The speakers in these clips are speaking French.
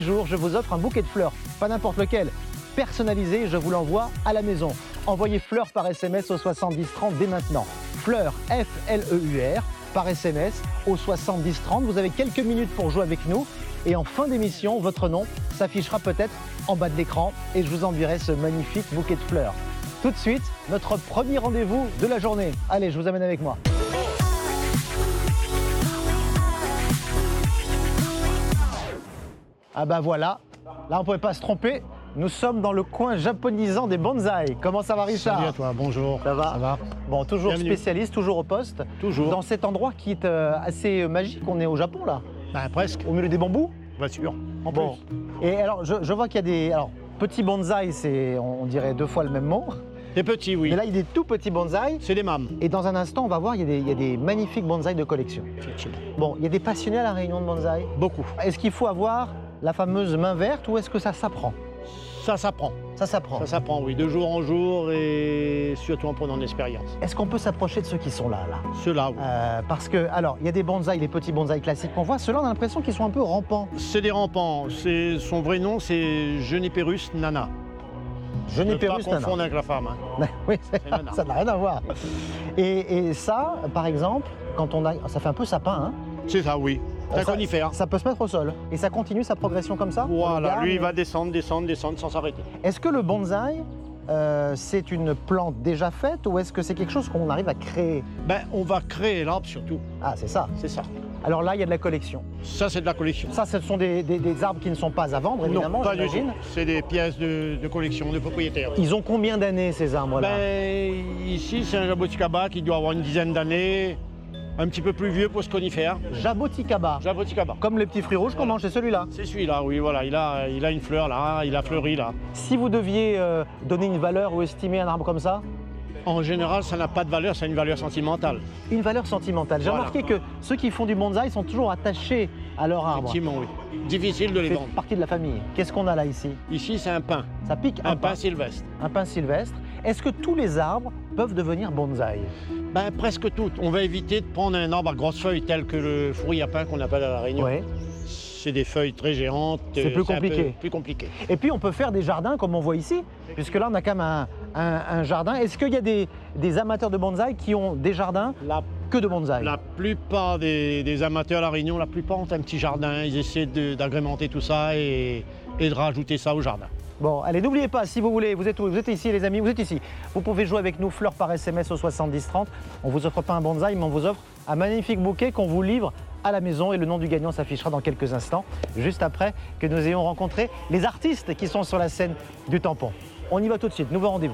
Jour, je vous offre un bouquet de fleurs, pas n'importe lequel, personnalisé, je vous l'envoie à la maison. Envoyez fleurs par SMS au 70 30 dès maintenant. Fleurs, F-L-E-U-R, par SMS au 70 30. Vous avez quelques minutes pour jouer avec nous. Et en fin d'émission, votre nom s'affichera peut-être en bas de l'écran et je vous enverrai ce magnifique bouquet de fleurs. Tout de suite, notre premier rendez-vous de la journée. Allez, je vous amène avec moi. Ah bah voilà, là on ne pouvait pas se tromper. Nous sommes dans le coin japonisant des bonsaïs. Comment ça va, Richard? Salut à toi, bonjour. Ça va? Ça va. Bon, toujours Bienvenue. spécialiste, toujours au poste. Toujours. Dans cet endroit qui est assez magique, on est au Japon là, Ben, presque, au milieu des bambous. bien sûr. En Bon. plus. Et alors, je vois qu'il y a des... Alors, petits bonsaïs, c'est, on dirait deux fois le même mot. Des petits, oui. Mais là, il y a des tout petits bonsaïs. C'est des mâmes. Et dans un instant, on va voir, il y a des magnifiques bonsaïs de collection. Effectivement. Bon, il y a des passionnés à la réunion de bonsaïs. Beaucoup. Est-ce qu'il faut avoir la fameuse main verte ou est-ce que ça s'apprend? Ça s'apprend. Ça s'apprend. Ça s'apprend, oui. De jour en jour et surtout en prenant de l'expérience. Est-ce qu'on peut s'approcher de ceux qui sont là? Ceux-là, oui. Parce que, alors, il y a des bonsaïs, les petits bonsaïs classiques qu'on voit. Ceux-là, on a l'impression qu'ils sont un peu rampants. C'est des rampants. Son vrai nom, c'est Juniperus nana. Je n'ai Ne pas pas confondre avec la femme. Hein. Oui, C'est nana. ça n'a rien à voir. Et ça, par exemple, quand on a, ça fait un peu sapin, hein. C'est ça, oui. C'est un Ça- conifère. Ça peut se mettre au sol. Et ça continue sa progression comme ça? On le Voilà, garde, lui, il et- va descendre, descendre, descendre sans s'arrêter. Est-ce que le bonsaï, c'est une plante déjà faite ou est-ce que c'est quelque chose qu'on arrive à créer? Ben, on va créer l'arbre surtout. Ah, c'est ça. C'est ça. Alors là, il y a de la collection. Ça, c'est de la collection. Ça, ce sont des arbres qui ne sont pas à vendre, évidemment, Non, pas du tout. j'imagine. C'est des pièces de collection, de propriétaires. Ils ont combien d'années, ces arbres-là? Ben, ici, c'est un jaboticaba qui doit avoir une dizaine d'années, un petit peu plus vieux pour ce conifère. Jaboticaba. Jaboticaba. Comme les petits fruits rouges qu'on mange, c'est celui-là. C'est celui-là, oui, voilà. Il a une fleur là, il a fleuri là. Si vous deviez donner une valeur ou estimer un arbre comme ça, En général, ça n'a pas de valeur, ça a une valeur sentimentale. une valeur sentimentale. J'ai Voilà. remarqué que ceux qui font du bonsaï sont toujours attachés à leur arbre. Effectivement, oui. Difficile de les C'est vendre. partie de la famille. Qu'est-ce qu'on a là ici? Ici, c'est un pin. Ça pique Un pin sylvestre. Un pin sylvestre. Est-ce que tous les arbres peuvent devenir bonsaï? Ben, presque toutes. On va éviter de prendre un arbre à grosses feuilles tel que le fourri à pain qu'on appelle à La Réunion. Oui. C'est des feuilles très géantes. C'est plus un peu compliqué. plus compliqué. Et puis on peut faire des jardins comme on voit ici, puisque là on a quand même un jardin. Est-ce qu'il y a des amateurs de bonsaï qui ont des jardins que de bonsaï? La plupart des amateurs à La Réunion, la plupart ont un petit jardin. Ils essaient d'agrémenter tout ça et de rajouter ça au jardin. Bon, allez, n'oubliez pas, si vous voulez, vous êtes où? Vous êtes ici, les amis, vous êtes ici. Vous pouvez jouer avec nous, fleurs par SMS au 70 30. On vous offre pas un bonsaï, mais on vous offre un magnifique bouquet qu'on vous livre à la maison et le nom du gagnant s'affichera dans quelques instants, juste après que nous ayons rencontré les artistes qui sont sur la scène du tampon. On y va tout de suite, nouveau rendez-vous.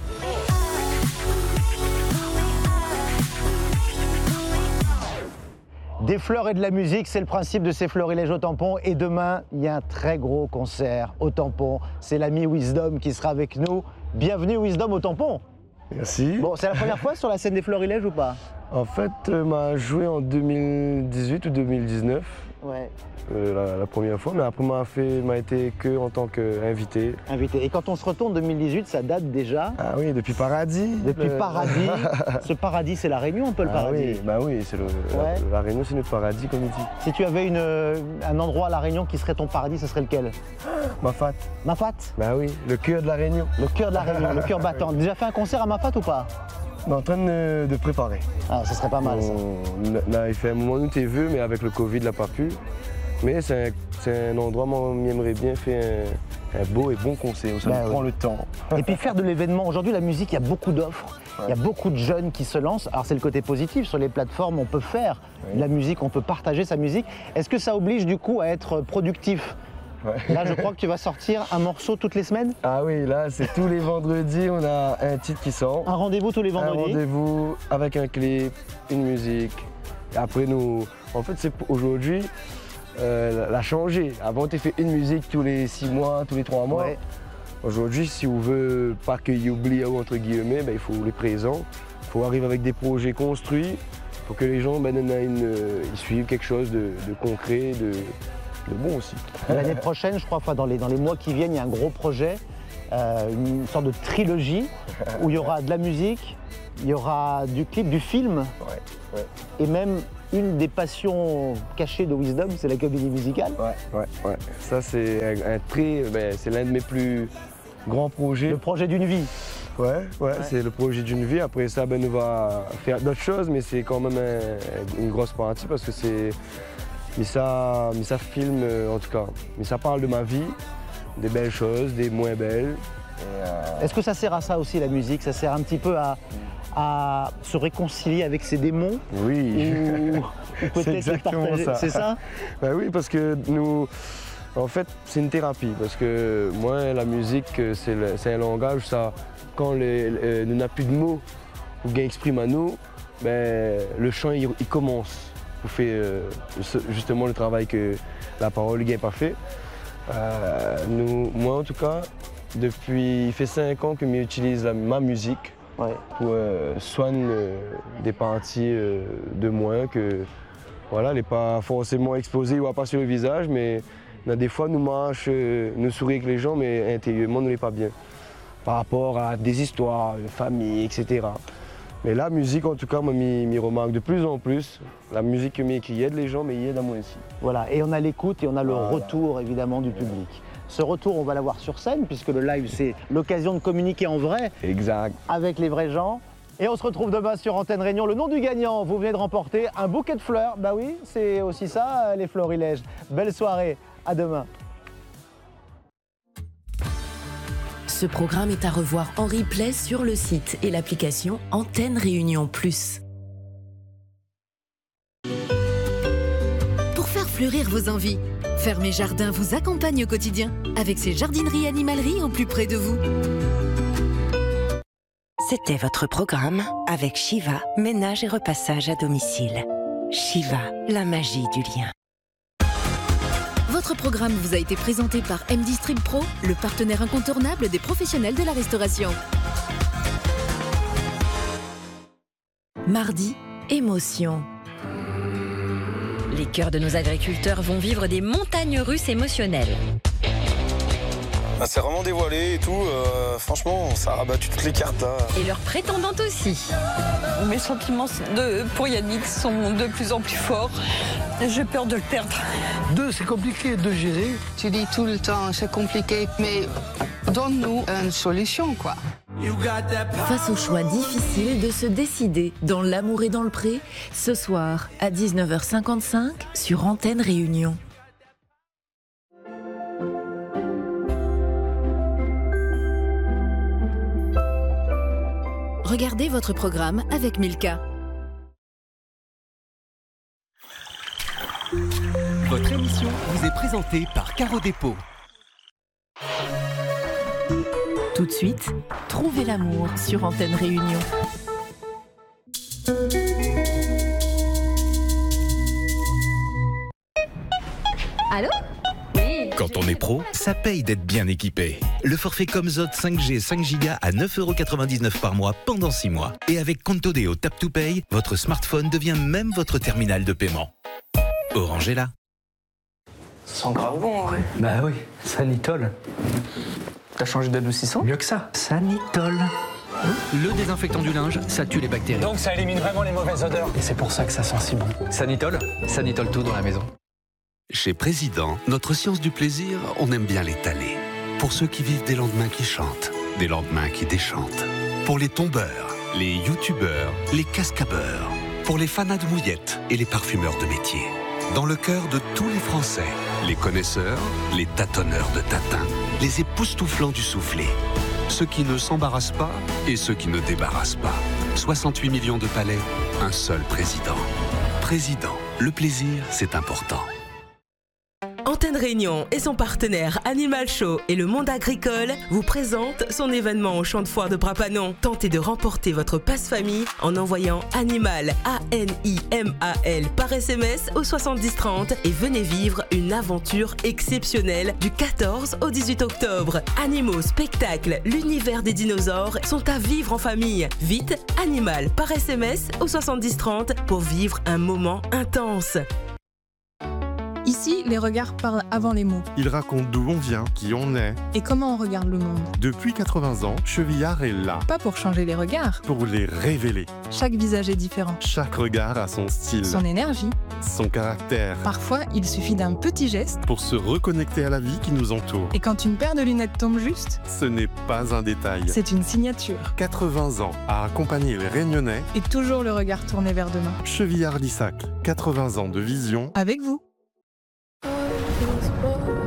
Des fleurs et de la musique, c'est le principe de ces florilèges au tampon. Et demain, il y a un très gros concert au tampon. C'est l'ami Wisdom qui sera avec nous. Bienvenue Wisdom au tampon. Merci. Bon, c'est la première fois sur la scène des florilèges ou pas? En fait, m'a joué en 2018 ou 2019, Ouais. la première fois, mais après m'a été que en tant qu'invité. Invité. Et quand on se retourne 2018, ça date déjà Ah oui, depuis Paradis. depuis Le- Paradis. Ce paradis, c'est la Réunion un peu le Ah paradis. oui, bah oui, c'est Ouais. la Réunion, c'est notre paradis, comme il dit. Si tu avais un endroit à la Réunion qui serait ton paradis, ce serait lequel? Mafat. Mafat, Bah oui, le cœur de la Réunion. le cœur de la Réunion, le cœur battant. Déjà fait un concert à Mafat ou pas? On est en train de préparer. Ah, ce serait pas mal ça. Là, il fait un moment où t'es vu, mais avec le Covid, il n'a pas pu. Mais c'est un endroit, moi, on aimerait bien faire un beau et bon concert où ça Bah nous oui. prend le temps. Et puis faire de l'événement. Aujourd'hui, la musique, il y a beaucoup d'offres. Il y a beaucoup de jeunes qui se lancent. Alors c'est le côté positif. Sur les plateformes, on peut faire de la musique, on peut partager sa musique. Est-ce que ça oblige du coup à être productif? Ouais. Là, je crois que tu vas sortir un morceau toutes les semaines. Ah oui, là, c'est tous les vendredis, on a un titre qui sort. Un rendez-vous tous les Un vendredis. rendez-vous avec un clip, une musique. Et après, nous, en fait, c'est aujourd'hui, l'a changé. Avant, tu fait une musique tous les 6 mois, tous les 3 mois. Ouais. Aujourd'hui, si on veut pas qu'il oublie, entre guillemets, ben, il faut les présents. Il faut arriver avec des projets construits pour que les gens ils suivent quelque chose de concret, de bon aussi. L'année prochaine, je crois, enfin, dans les mois qui viennent, il y a un gros projet, une sorte de trilogie où il y aura de la musique, il y aura du clip, du film Ouais. et même une des passions cachées de Wisdom, c'est la comédie musicale. Ouais. Ça, c'est c'est l'un de mes plus grands projets. Le projet d'une vie. Ouais, c'est le projet d'une vie. Après ça, on va faire d'autres choses, mais c'est quand même une grosse partie parce que mais ça filme en tout cas. Mais ça parle de ma vie, des belles choses, des moins belles. Est-ce que ça sert à ça aussi, la musique? Ça sert un petit peu à se réconcilier avec ses démons? Oui, ou peut-être exactement ça. C'est ça? Oui, parce que nous, en fait, c'est une thérapie. Parce que moi, la musique, c'est un langage, ça, quand nous n'a plus de mots ou bien exprime à nous, le chant, il commence. Vous faites justement le travail que la parole n'a pas fait. Moi, en tout cas, il fait 5 ans que j'utilise ma musique pour soigner des parties de moi que voilà, n'est pas forcément exposée ou pas sur le visage, mais des fois nous marche, nous sourit avec les gens, mais intérieurement nous n'est pas bien. Par rapport à des histoires, de famille, etc. Mais la musique, en tout cas, moi, m'y remarque de plus en plus. La musique qui aide les gens, mais il aide à moi aussi. Voilà, et on a l'écoute et on a le retour, évidemment, du public. Ce retour, on va l'avoir sur scène, puisque le live, c'est l'occasion de communiquer en vrai. Exact. Avec les vrais gens. Et on se retrouve demain sur Antenne Réunion. Le nom du gagnant, vous venez de remporter un bouquet de fleurs. Bah oui, c'est aussi ça, les florilèges. Belle soirée, à demain. Ce programme est à revoir en replay sur le site et l'application Antenne Réunion Plus. Pour faire fleurir vos envies, Fermé Jardin vous accompagne au quotidien avec ses jardineries animaleries au plus près de vous. C'était votre programme avec Shiva, ménage et repassage à domicile. Shiva, la magie du lien. Votre programme vous a été présenté par M-Distrib Pro, le partenaire incontournable des professionnels de la restauration. Mardi, émotion. Les cœurs de nos agriculteurs vont vivre des montagnes russes émotionnelles. C'est vraiment dévoilé et tout, franchement, ça a rabattu toutes les cartes là. Et leurs prétendantes aussi. Mes sentiments pour Yannick sont de plus en plus forts. J'ai peur de le perdre. C'est compliqué de gérer. Tu dis tout le temps, c'est compliqué, mais donne-nous une solution, quoi. Face au choix difficile de se décider dans l'amour et dans le pré, ce soir à 19h55 sur Antenne Réunion. Regardez votre programme avec Milka. Votre émission vous est présentée par Caro Dépôt. Tout de suite, trouvez l'amour sur Antenne Réunion. Allô ? Quand on est pro, ça paye d'être bien équipé. Le forfait Comzot 5G 5Go à 9,99 € par mois pendant 6 mois. Et avec Conto Deo Tap to Pay, votre smartphone devient même votre terminal de paiement. Orange est là. Ça sent grave bon en vrai. Bah oui, Sanitol. T'as changé d'adoucissant ? Mieux que ça. Sanitol. Le désinfectant du linge, ça tue les bactéries. Donc ça élimine vraiment les mauvaises odeurs. Et c'est pour ça que ça sent si bon. Sanitol, Sanitol tout dans la maison. Chez Président, notre science du plaisir, on aime bien l'étaler. Pour ceux qui vivent des lendemains qui chantent, des lendemains qui déchantent. Pour les tombeurs, les youtubeurs, les cascabeurs. Pour les fanas de mouillettes et les parfumeurs de métier. Dans le cœur de tous les Français, les connaisseurs, les tâtonneurs de tatin, les époustouflants du soufflé. Ceux qui ne s'embarrassent pas et ceux qui ne débarrassent pas. 68 millions de palais, un seul président. Président, le plaisir, c'est important. Antenne Réunion et son partenaire Animal Show et le monde agricole vous présentent son événement au champ de foire de Brapanon. Tentez de remporter votre passe-famille en envoyant Animal, A-N-I-M-A-L par SMS au 7030 et venez vivre une aventure exceptionnelle du 14 au 18 octobre. Animaux, spectacles, l'univers des dinosaures sont à vivre en famille. Vite, Animal par SMS au 7030 pour vivre un moment intense. Ici Ici, les regards parlent avant les mots. Ils racontent d'où on vient, qui on est. Et comment on regarde le monde. Depuis 80 ans, Chevillard est là. Pas pour changer les regards. Pour les révéler. Chaque visage est différent. Chaque regard a son style. Son énergie. Son caractère. Parfois, il suffit d'un petit geste pour se reconnecter à la vie qui nous entoure. Et quand une paire de lunettes tombe juste, ce n'est pas un détail. C'est une signature. 80 ans à accompagner les Réunionnais. Et toujours le regard tourné vers demain. Chevillard-Lissac, 80 ans de vision. Avec vous.